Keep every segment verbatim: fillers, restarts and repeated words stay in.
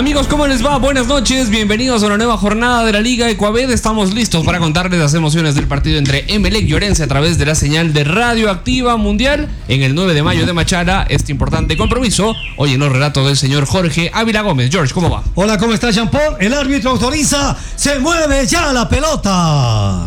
Amigos, ¿cómo les va? Buenas noches, bienvenidos a una nueva jornada de la Liga Ecuaved. Estamos listos para contarles las emociones del partido entre Emelec y Orense a través de la señal de Radioactiva Mundial en el nueve de mayo de Machala. Este importante compromiso, hoy en los relatos del señor Jorge Ávila Gómez. George, ¿cómo va? Hola, ¿cómo está Jean Paul? El árbitro autoriza, se mueve ya la pelota.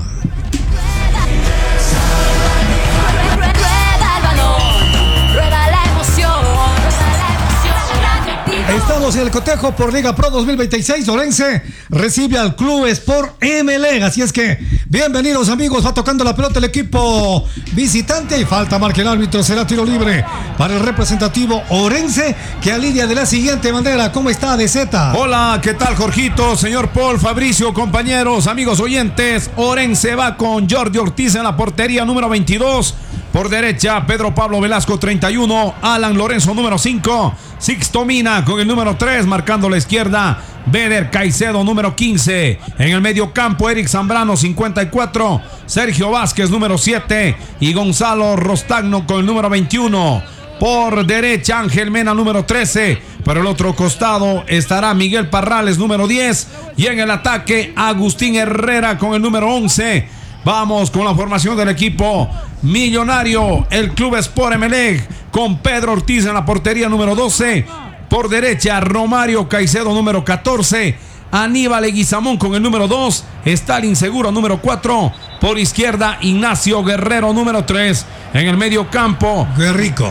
Estamos en el cotejo por Liga Pro dos mil veintiséis. Orense recibe al Club Sport Emelec. Así es que, bienvenidos amigos. Va tocando la pelota el equipo visitante y falta marca el árbitro. Será tiro libre para el representativo Orense, que alineia de la siguiente manera. ¿Cómo está, D Z? Hola, ¿qué tal, Jorgito? Señor Paul, Fabricio, compañeros, amigos oyentes. Orense va con Jordi Ortiz en la portería número veintidós. Por derecha, Pedro Pablo Velasco, treinta y uno. Alan Lorenzo, número cinco. Sixto Mina con el número tres, marcando la izquierda. Beder Caicedo, número quince. En el medio campo, Eric Zambrano, cincuenta y cuatro. Sergio Vázquez, número siete. Y Gonzalo Rostagno con el número veintiuno. Por derecha, Ángel Mena, número trece. Por el otro costado estará Miguel Parrales, número diez. Y en el ataque, Agustín Herrera con el número once. Vamos con la formación del equipo millonario, el Club Sport Emelec, con Pedro Ortiz en la portería número doce. Por derecha, Romario Caicedo, número catorce. Aníbal Eguizamón con el número dos. Stalin Seguro, número cuatro. Por izquierda, Ignacio Guerrero, número tres. En el medio campo, Guerrico.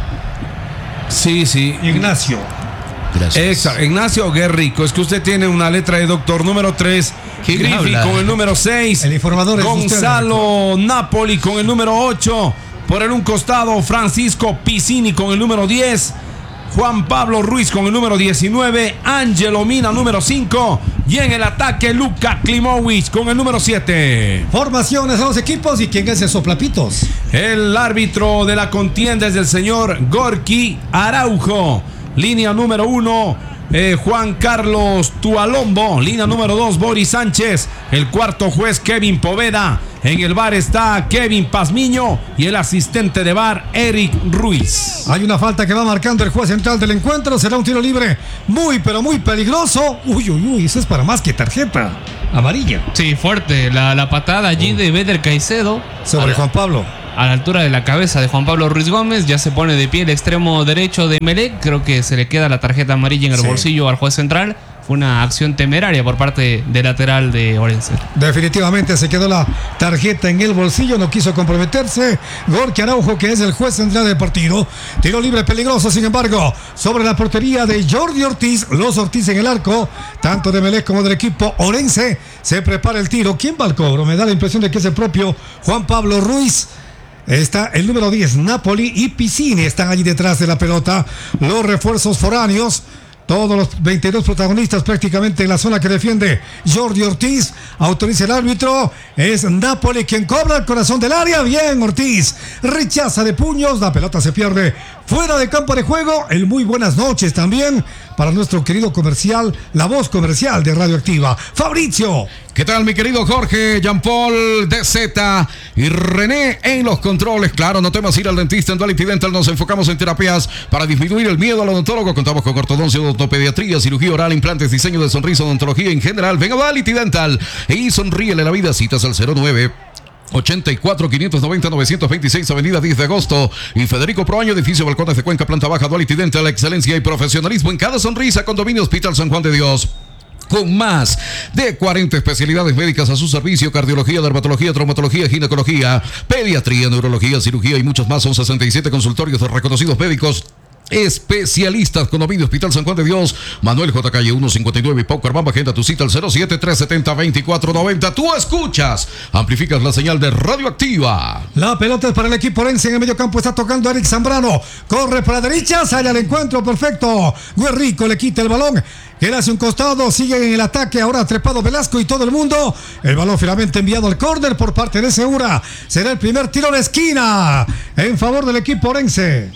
Sí, sí. Ignacio. Gracias. Exacto, Ignacio Guerrico. Es que usted tiene una letra de doctor, número tres. Griffy con el número seis. El informador es Gonzalo usted, Napoli con el número ocho. Por el un costado, Francisco Piccini con el número diez. Juan Pablo Ruiz con el número diecinueve. Ángelo Mina, número cinco. Y en el ataque, Luka Klimovic con el número siete. Formaciones a los equipos. ¿Y quién es el soplapitos? El árbitro de la contienda es el señor Gorky Araujo. Línea número uno, eh, Juan Carlos Tualombo. Línea número dos, Boris Sánchez. El cuarto juez, Kevin Poveda. En el bar está Kevin Pazmiño. Y el asistente de bar, Eric Ruiz. Hay una falta que va marcando el juez central del encuentro. Será un tiro libre muy, pero muy peligroso. Uy, uy, uy, eso es para más que tarjeta amarilla. Sí, fuerte. La, la patada allí de Beder Caicedo sobre Juan Pablo. A la altura de la cabeza de Juan Pablo Ruiz Gómez. Ya se pone de pie el extremo derecho de Emelec. Creo que se le queda la tarjeta amarilla en el sí. bolsillo al juez central. Fue una acción temeraria por parte del lateral de Orense. Definitivamente se quedó la tarjeta en el bolsillo. No quiso comprometerse Gorky Araujo, que es el juez central del partido. Tiro libre peligroso, sin embargo, sobre la portería de Jordi Ortiz. Los Ortiz en el arco, tanto de Emelec como del equipo Orense. Se prepara el tiro. ¿Quién va al cobro? Me da la impresión de que es el propio Juan Pablo Ruiz. Está el número diez, Napoli y Piccini están allí detrás de la pelota. Los refuerzos foráneos, todos los veintidós protagonistas prácticamente en la zona que defiende Jordi Ortiz. Autoriza el árbitro, es Napoli quien cobra el corazón del área. Bien, Ortiz rechaza de puños, la pelota se pierde fuera de campo de juego. El muy buenas noches también para nuestro querido comercial, la voz comercial de Radioactiva, Fabricio. ¿Qué tal, mi querido Jorge, Jean Paul, D Z y René en los controles? Claro, no temas ir al dentista. En Duality Dental nos enfocamos en terapias para disminuir el miedo al odontólogo. Contamos con ortodoncia, odontopediatría, cirugía oral, implantes, diseño de sonrisa, odontología en general. Venga a Duality Dental y sonríele la vida. Citas al cero nueve ochenta y cuatro, quinientos noventa, novecientos veintiséis, avenida diez de agosto y Federico Proaño, edificio Balcones de Cuenca, planta baja. Duality Dental, excelencia y profesionalismo en cada sonrisa. Condominio Hospital San Juan de Dios, con más de cuarenta especialidades médicas a su servicio: cardiología, dermatología, traumatología, ginecología, pediatría, neurología, cirugía y muchos más. Son sesenta y siete consultorios de reconocidos médicos especialistas. Condominio Hospital San Juan de Dios, Manuel J. Calle ciento cincuenta y nueve y Paucarpamba. Agenda tu cita al cero siete, tres setenta, veinticuatro noventa. Tú escuchas, amplificas la señal de Radioactiva. La pelota es para el equipo Orense. En el medio campo está tocando Eric Zambrano. Corre para la derecha, sale al encuentro, perfecto. Guerrico le quita el balón. Él hace un costado, sigue en el ataque. Ahora trepado Velasco y todo el mundo. El balón finalmente enviado al córner por parte de Segura. Será el primer tiro de esquina en favor del equipo Orense.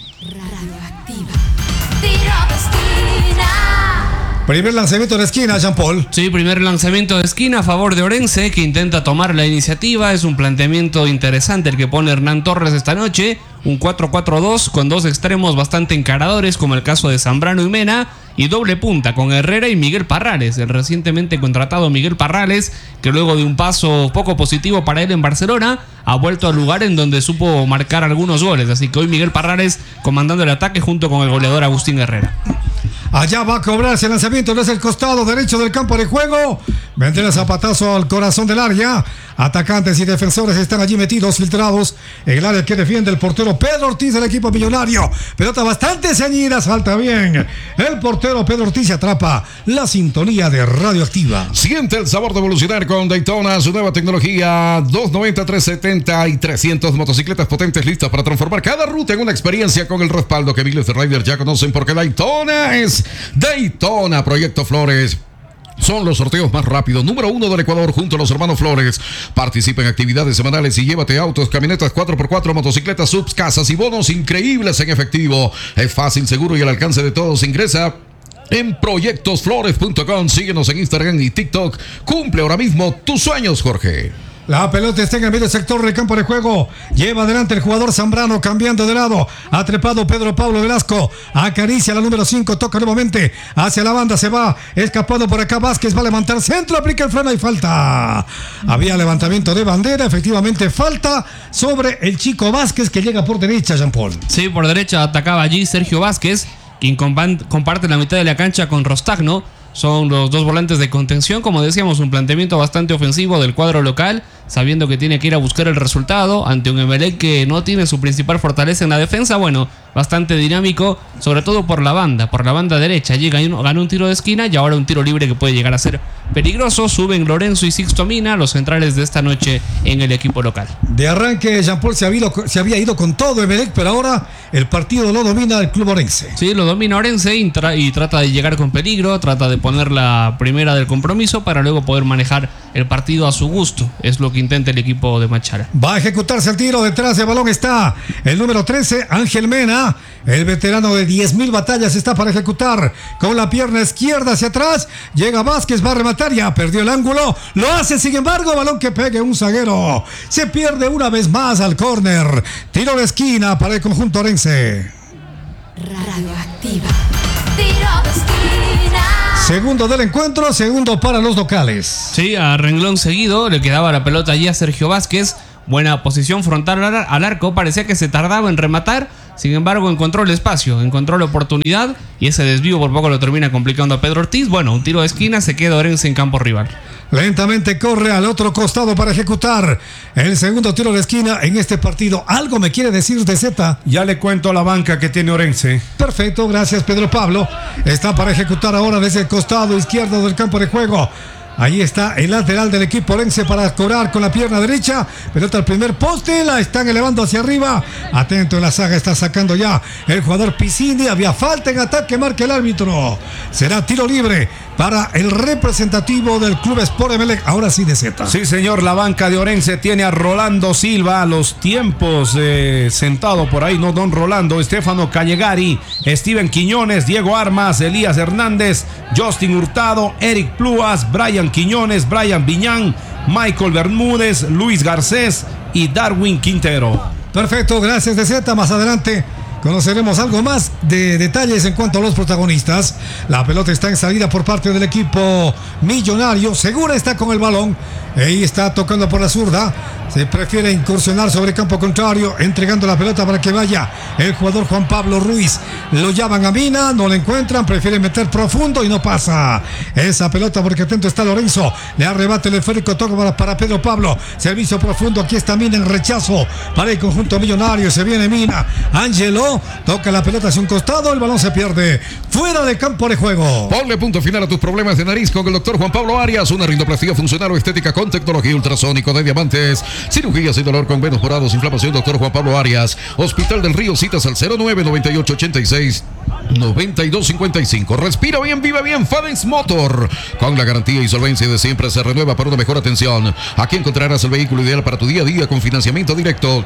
Tiro de esquina. Primer lanzamiento de esquina, Jean Paul. Sí, primer lanzamiento de esquina a favor de Orense, que intenta tomar la iniciativa. Es un planteamiento interesante el que pone Hernán Torres esta noche. Un cuatro cuatro dos con dos extremos bastante encaradores, como el caso de Zambrano y Mena. y doble punta con Herrera y Miguel Parrales, el recientemente contratado Miguel Parrales, que luego de un paso poco positivo para él en Barcelona, ha vuelto al lugar en donde supo marcar algunos goles. Así que hoy Miguel Parrales comandando el ataque junto con el goleador Agustín Herrera. Allá va a cobrarse el lanzamiento desde el costado derecho del campo de juego. Vendrá el zapatazo al corazón del área. Atacantes y defensores están allí metidos, filtrados en el área que defiende el portero Pedro Ortiz del equipo millonario. Pelota bastante ceñida, salta bien. El portero Pedro Ortiz atrapa la sintonía de Radioactiva. Siente el sabor de evolucionar con Daytona, su nueva tecnología doscientos noventa, trescientos setenta y trescientos motocicletas potentes listas para transformar cada ruta en una experiencia con el respaldo que miles de riders ya conocen, porque Daytona es Daytona. Proyecto Flores. Son los sorteos más rápidos, número uno del Ecuador, junto a los hermanos Flores. Participa en actividades semanales y llévate autos, camionetas cuatro por cuatro, motocicletas, subs, casas y bonos increíbles en efectivo. Es fácil, seguro y al alcance de todos. Ingresa en proyectos flores punto com. Síguenos en Instagram y TikTok. Cumple ahora mismo tus sueños, Jorge. La pelota está en el medio sector del campo de juego. Lleva adelante el jugador Zambrano, cambiando de lado. Ha trepado Pedro Pablo Velasco. Acaricia la número cinco. Toca nuevamente hacia la banda. Se va escapando por acá. Vázquez va a levantar centro. Aplica el freno y falta. Había levantamiento de bandera. Efectivamente, falta sobre el chico Vázquez, que llega por derecha, Jean Paul. Sí, por derecha atacaba allí Sergio Vázquez, quien comparte la mitad de la cancha con Rostagno. Son los dos volantes de contención, como decíamos, un planteamiento bastante ofensivo del cuadro local, sabiendo que tiene que ir a buscar el resultado ante un Emelec que no tiene su principal fortaleza en la defensa. Bueno, bastante dinámico, sobre todo por la banda, por la banda derecha. Llega, gana un tiro de esquina y ahora un tiro libre que puede llegar a ser peligroso. Suben Lorenzo y Sixto Mina, los centrales de esta noche en el equipo local. De arranque, Jean Paul se había, se había ido con todo Emelec, pero ahora el partido lo domina el club orense. Sí, lo domina Orense y, tra y trata de llegar con peligro, trata de poner la primera del compromiso para luego poder manejar el partido a su gusto. Es lo que intenta el equipo de Machala. Va a ejecutarse el tiro. Detrás del balón está el número trece, Ángel Mena. El veterano de diez mil batallas está para ejecutar con la pierna izquierda hacia atrás. Llega Vázquez, va a rematar, ya perdió el ángulo. Lo hace, sin embargo, balón que pegue un zaguero. Se pierde una vez más al córner. Tiro de esquina para el conjunto orense. Radioactiva. Tiro de esquina. Segundo del encuentro, segundo para los locales. Sí, a renglón seguido le quedaba la pelota allí a Sergio Vázquez. Buena posición frontal al arco, parecía que se tardaba en rematar. Sin embargo, encontró el espacio, encontró la oportunidad y ese desvío por poco lo termina complicando a Pedro Ortiz. Bueno, un tiro de esquina, se queda Orense en campo rival. Lentamente corre al otro costado para ejecutar el segundo tiro de esquina en este partido. ¿Algo me quiere decir de Z? Ya le cuento la banca que tiene Orense. Perfecto, gracias Pedro Pablo. Está para ejecutar ahora desde el costado izquierdo del campo de juego. Ahí está el lateral del equipo orense para cobrar con la pierna derecha. Pelota al primer poste, la están elevando hacia arriba. Atento en la saga, está sacando ya el jugador Piscini. Había falta en ataque, marca el árbitro. Será tiro libre para el representativo del Club Sport Emelec. Ahora sí de Z. Sí, señor, la banca de Orense tiene a Rolando Silva. A los tiempos eh, sentado por ahí, no don Rolando, Estefano Callegari, Steven Quiñones, Diego Armas, Elías Hernández, Justin Hurtado, Eric Pluas, Brian Quiñones, Brian Viñán, Michael Bermúdez, Luis Garcés y Darwin Quintero. Perfecto, gracias de Z. Más adelante conoceremos algo más de detalles en cuanto a los protagonistas. La pelota está en salida por parte del equipo millonario. Segura está con el balón. Ahí está tocando por la zurda. Se prefiere incursionar sobre el campo contrario, entregando la pelota para que vaya el jugador Juan Pablo Ruiz. Lo llaman a Mina, no lo encuentran, prefiere meter profundo y no pasa esa pelota porque atento está Lorenzo. Le arrebata el esférico, toca para, para Pedro Pablo. Servicio profundo, aquí está Mina en rechazo para el conjunto millonario. Se viene Mina. Ángelo toca la pelota hacia un costado, el balón se pierde fuera de campo de juego. Ponle punto final a tus problemas de nariz con el doctor Juan Pablo Arias. Una rindoplastía funcional o estética con tecnología ultrasónico de diamantes. Cirugía sin dolor con venos morados, inflamación, doctor Juan Pablo Arias. Hospital del Río, citas al cero nueve noventa y ocho ochenta y seis noventa y dos cincuenta y cinco. Respira bien, vive bien, Fadens Motor. Con la garantía y solvencia de siempre se renueva para una mejor atención. Aquí encontrarás el vehículo ideal para tu día a día con financiamiento directo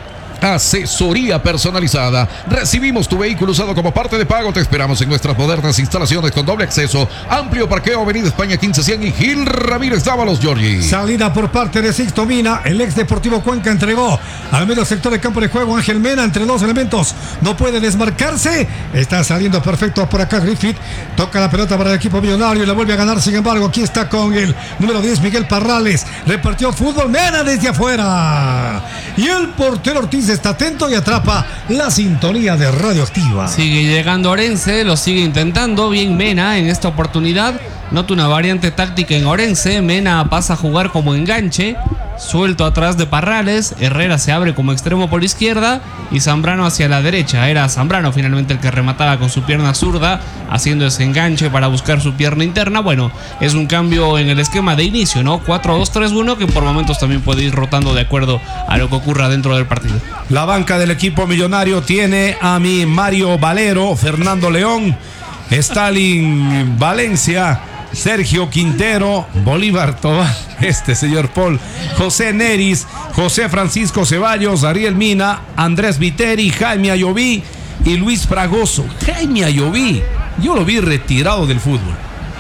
asesoría personalizada. Recibimos tu vehículo usado como parte de pago. Te esperamos en nuestras modernas instalaciones con doble acceso, amplio parqueo, Avenida España quince cien y Gil Ramírez Dávalos, Giorgi. Salida por parte de Sixto Mina. El ex Deportivo Cuenca entregó al medio sector del campo de juego Ángel Mena entre dos elementos. No puede desmarcarse. Está saliendo perfecto por acá Griffith. Toca la pelota para el equipo millonario y la vuelve a ganar. Sin embargo, aquí está con el número diez, Miguel Parrales. Repartió fútbol. Mena desde afuera. Y el portero Ortiz está atento y atrapa la sintonía de Radioactiva. Sigue llegando Orense, lo sigue intentando. Bien Mena en esta oportunidad. Nota una variante táctica en Orense. Mena pasa a jugar como enganche, suelto atrás de Parrales. Herrera se abre como extremo por izquierda y Zambrano hacia la derecha. Era Zambrano finalmente el que remataba con su pierna zurda, haciendo ese enganche para buscar su pierna interna. Bueno, es un cambio en el esquema de inicio, ¿no? cuatro dos tres uno, que por momentos también puede ir rotando de acuerdo a lo que ocurra dentro del partido. La banca del equipo millonario tiene a mi Mario Valero, Fernando León, Stalin Valencia, Sergio Quintero, Bolívar Tobar, este señor Paul, José Neris, José Francisco Ceballos, Ariel Mina, Andrés Viteri, Jaime Ayoví y Luis Fragoso. Jaime Ayoví, yo lo vi retirado del fútbol.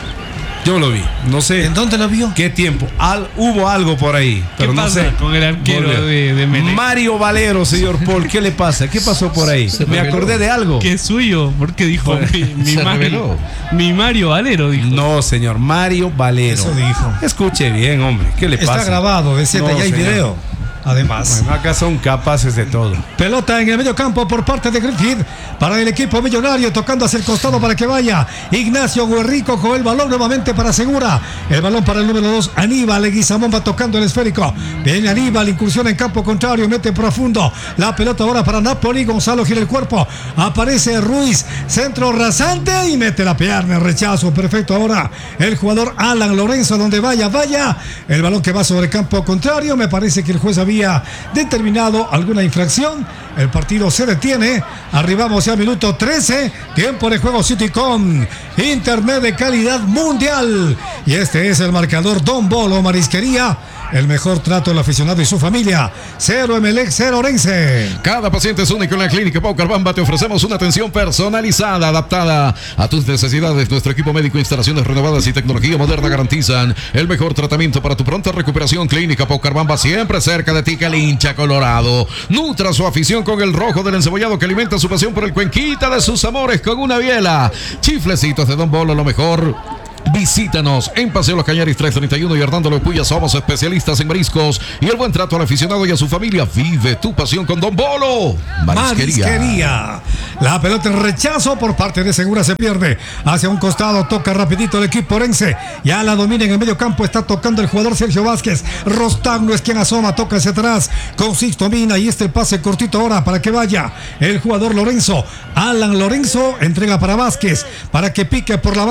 Yo lo vi, no sé. ¿En dónde lo vio? ¿Qué tiempo? Al, hubo algo por ahí, pero ¿Qué no pasa sé. con el arquero Volvió. de, de Melec? Mario Valero, señor Paul, ¿qué le pasa? ¿Qué pasó por ahí? Se Me reveló. acordé de algo. ¿Qué es suyo? Porque dijo Bueno, mi, mi se Mario, reveló. mi Mario Valero, dijo. No, señor, Mario Valero. Eso dijo. Escuche bien, hombre. ¿Qué le pasa? Está grabado, de siete, No, ya hay señor. video. Además, Bueno, acá son capaces de todo. pelota en el medio campo por parte de Griffith para el equipo millonario, tocando hacia el costado para que vaya Ignacio Guerrico con el balón nuevamente para Segura. El balón para el número dos, Aníbal Leguizamón va tocando el esférico. Viene Aníbal, incursión en campo contrario, mete profundo. La pelota ahora para Napoli, Gonzalo gira el cuerpo. Aparece Ruiz, centro rasante y mete la pierna, rechazo. Perfecto ahora el jugador Alan Lorenzo, donde vaya, vaya. El balón que va sobre el campo contrario, me parece que el juez había determinado alguna infracción. El partido se detiene. Arribamos ya al minuto trece. Tiempo de juego City con internet de calidad mundial. Y este es el marcador. Don Bolo Marisquería. El mejor trato del aficionado y su familia. Cero Emelec, cero Orense. Cada paciente es único en la Clínica Pau Carbamba. Te ofrecemos una atención personalizada, adaptada a tus necesidades. Nuestro equipo médico, instalaciones renovadas y tecnología moderna garantizan el mejor tratamiento para tu pronta recuperación. Clínica Pau Carbamba, siempre cerca de ti, que el hincha colorado nutra su afición con el rojo del encebollado, que alimenta su pasión por el cuenquita de sus amores con una biela. Chiflecitos de Don Bolo, lo mejor. Visítanos en Paseo Los Cañaris trescientos treinta y uno y Hernando Lopuya. Somos especialistas en mariscos y el buen trato al aficionado y a su familia. Vive tu pasión con Don Bolo Marisquería. Marisquería. La pelota en rechazo por parte de Segura, se pierde hacia un costado, toca rapidito el equipo orense, ya la domina en el medio campo, está tocando el jugador Sergio Vázquez. Rostagno es quien asoma, toca hacia atrás con Sixto Mina y este pase cortito ahora para que vaya el jugador Lorenzo. Alan Lorenzo entrega para Vázquez para que pique por la